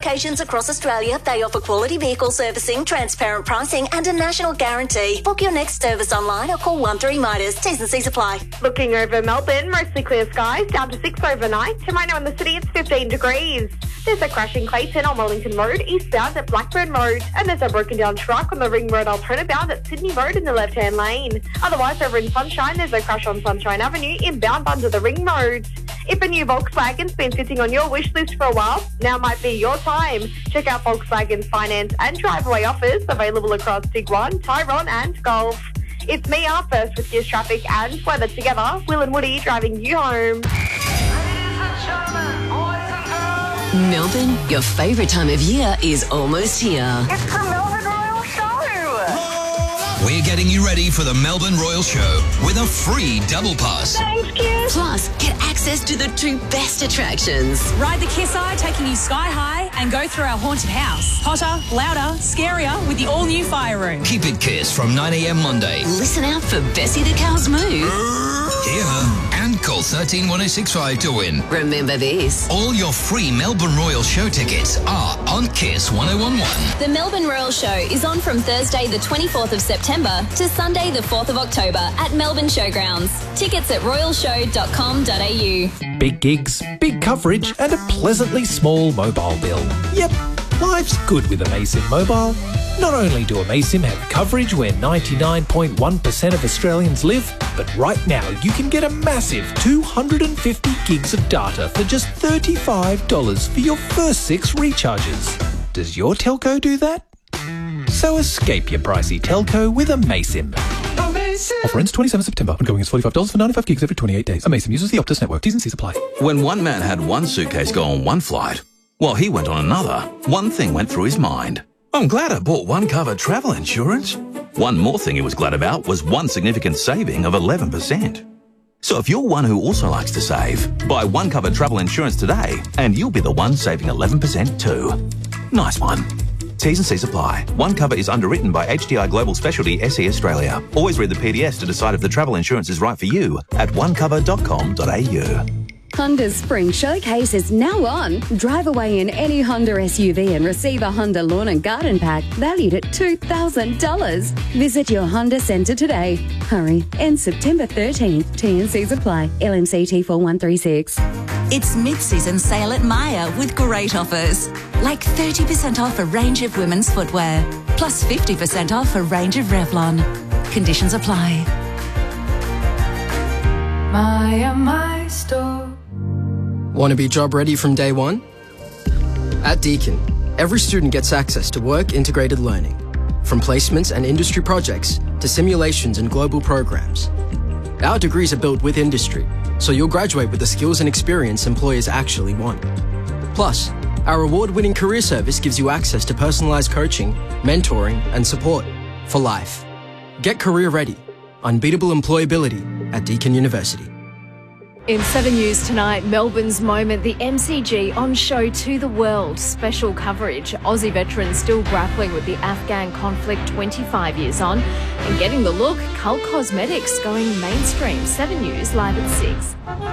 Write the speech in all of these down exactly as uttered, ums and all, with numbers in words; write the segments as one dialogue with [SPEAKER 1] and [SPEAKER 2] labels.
[SPEAKER 1] locations across Australia. They offer quality vehicle servicing, transparent pricing and a national guarantee. Book your next service online or call one three Mitres. T's and C's apply.
[SPEAKER 2] Looking over Melbourne, mostly clear skies, down to six overnight. Tomorrow in the city, it's fifteen degrees. There's a crash in Clayton on Wellington Road, eastbound at Blackburn Road. And there's a broken down truck on the Ring Road alternate bound at Sydney Road in the left-hand lane. Otherwise, over in Sunshine, there's a crash on Sunshine Avenue, inbound under the Ring Road. If a new Volkswagen's been sitting on your wish list for a while, now might be your time. Check out Volkswagen's finance and driveway offers available across Tiguan, Tyrone and Golf. It's me, our first with Gears Traffic and weather together. Will and Woody driving you home.
[SPEAKER 3] Melbourne, your favourite time of year is almost here.
[SPEAKER 2] It's the Melbourne Royal Show.
[SPEAKER 4] We're getting you ready for the Melbourne Royal Show with a free double pass.
[SPEAKER 2] Thanks, Kiss.
[SPEAKER 3] Plus, get access to the two best attractions.
[SPEAKER 5] Ride the Kiss Eye, taking you sky high, and go through our haunted house. Hotter, louder, scarier with the all-new fire room.
[SPEAKER 4] Keep it Kiss from nine a.m. Monday.
[SPEAKER 3] Listen out for Bessie the Cow's move.
[SPEAKER 4] Hear her and call thirteen one oh six five to win.
[SPEAKER 3] Remember this.
[SPEAKER 4] All your free Melbourne Royal Show tickets are on Kiss one oh one one.
[SPEAKER 6] The Melbourne Royal Show is on from Thursday the twenty-fourth of September to Sunday the fourth of October at Melbourne Showgrounds. Tickets at royal show dot com dot a u.
[SPEAKER 7] Big gigs, big coverage and a pleasantly small mobile bill. Yep, life's good with Amaysim Mobile. Not only do Amaysim have coverage where ninety-nine point one percent of Australians live, but right now you can get a massive two hundred fifty gigs of data for just thirty-five dollars for your first six recharges. Does your telco do that? So escape your pricey telco with Amaysim. Offer ends twenty-seventh of September. Ongoing is forty-five dollars for ninety-five gigs every twenty-eight days. Amaysim uses the Optus network. T's and C's apply.
[SPEAKER 8] When one man had one suitcase go on one flight, while he went on another, one thing went through his mind. I'm glad I bought one cover travel insurance. One more thing he was glad about was one significant saving of eleven percent. So if you're one who also likes to save, buy one cover travel insurance today and you'll be the one saving eleven percent too. Nice one. T's and C's apply. One cover is underwritten by H D I Global Specialty S E Australia. Always read the P D S to decide if the travel insurance is right for you at one cover dot com dot a u.
[SPEAKER 9] Honda's Spring Showcase is now on. Drive away in any Honda S U V and receive a Honda Lawn and Garden Pack valued at two thousand dollars. Visit your Honda Centre today. Hurry, ends September thirteenth. T and C's apply. L M C T four one three six.
[SPEAKER 10] It's mid-season sale at Myer with great offers. Like thirty percent off a range of women's footwear. Plus fifty percent off a range of Revlon. Conditions apply.
[SPEAKER 11] Myer, my store.
[SPEAKER 12] Want to be job ready from day one? At Deakin, every student gets access to work-integrated learning, from placements and industry projects to simulations and global programs. Our degrees are built with industry, so you'll graduate with the skills and experience employers actually want. Plus, our award-winning career service gives you access to personalised coaching, mentoring and support for life. Get career ready. Unbeatable employability at Deakin University.
[SPEAKER 13] In Seven News tonight, Melbourne's moment, the M C G on show to the world. Special coverage. Aussie veterans still grappling with the Afghan conflict twenty-five years on. And getting the look, Cult Cosmetics going mainstream. Seven News live at six.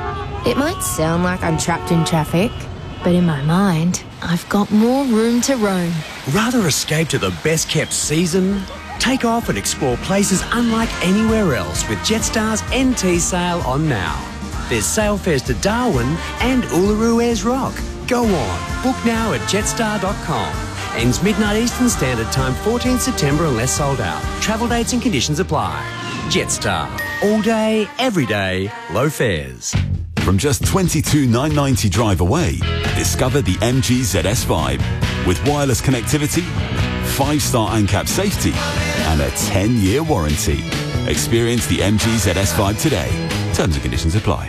[SPEAKER 14] It might sound like I'm trapped in traffic, but in my mind, I've got more room to roam.
[SPEAKER 15] Rather escape to the best kept season? Take off and explore places unlike anywhere else with Jetstar's N T sale on now. There's sale fares to Darwin and Uluru Ayers Rock. Go on, book now at jetstar dot com. Ends midnight Eastern Standard Time, fourteenth September unless sold out. Travel dates and conditions apply. Jetstar. All day, every day, low fares.
[SPEAKER 16] From just twenty-two thousand nine hundred ninety drive away, discover the M G Z S Vibe. With wireless connectivity, five-star ANCAP safety, and a ten-year warranty. Experience the M G Z S Vibe today. Terms and conditions apply.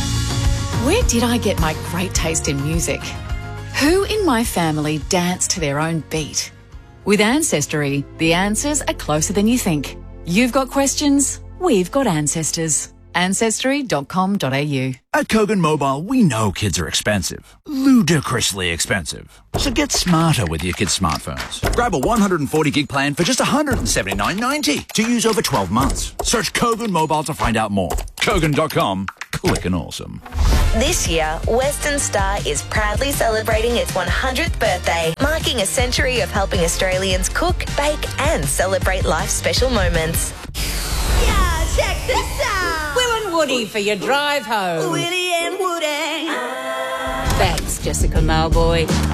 [SPEAKER 17] Where did I get my great taste in music? Who in my family danced to their own beat? With Ancestry, the answers are closer than you think. You've got questions, we've got ancestors. ancestry dot com dot a u.
[SPEAKER 18] At Kogan Mobile, we know kids are expensive. Ludicrously expensive. So get smarter with your kids' smartphones. Grab a one hundred forty gig plan for just one hundred seventy-nine ninety to use over twelve months. Search Kogan Mobile to find out more. Kogan dot com. Click and awesome.
[SPEAKER 19] This year, Western Star is proudly celebrating its one hundredth birthday. celebrating a century of helping Australians cook, bake and celebrate life's special moments.
[SPEAKER 20] Yeah, check this out. Will and Woody for your drive home.
[SPEAKER 21] Willie and Woody.
[SPEAKER 20] Thanks, Jessica Malboy.